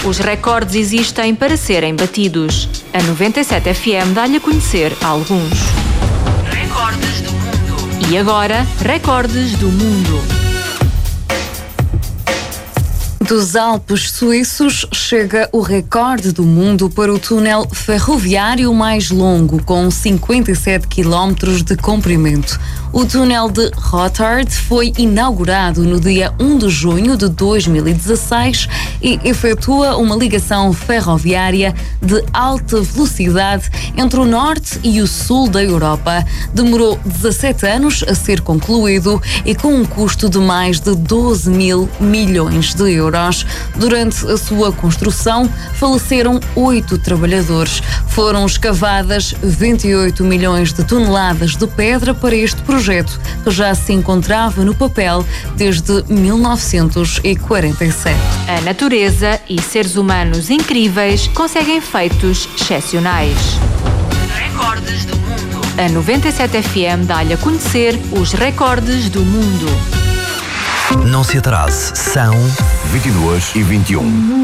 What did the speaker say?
Os recordes existem para serem batidos. A 97 FM dá-lhe a conhecer alguns. Recordes do mundo. E agora, recordes do mundo. Dos Alpes suíços chega o recorde do mundo para o túnel ferroviário mais longo, com 57 quilómetros de comprimento. O túnel de Gotthard foi inaugurado no dia 1 de junho de 2016 e efetua uma ligação ferroviária de alta velocidade entre o norte e o sul da Europa. Demorou 17 anos a ser concluído e com um custo de mais de 12 mil milhões de euros. Durante a sua construção, faleceram 8 trabalhadores. Foram escavadas 28 milhões de toneladas de pedra para este projeto, que já se encontrava no papel desde 1947. A natureza e seres humanos incríveis conseguem feitos excepcionais. Recordes do mundo. A 97 FM dá-lhe a conhecer os recordes do mundo. Não se atrase, são 22h21.